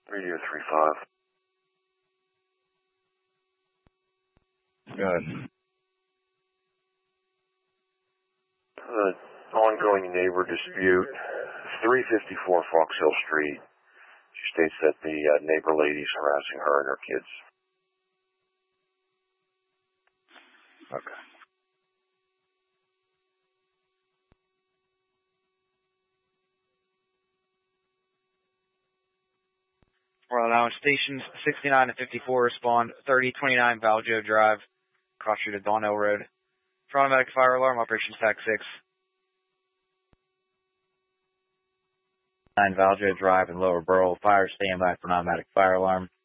Radio 3-5. Good. Ongoing neighbor dispute, 354 Fox Hill Street. She states that the neighbor lady's harassing her and her kids. Okay. Well, now stations 69 and 54 respond. 3029 Valjo Drive, cross street of Donnell Road. For automatic fire alarm, operations TAC 6. 9 Valjo Drive in Lower Burrell. Fire standby for an automatic fire alarm.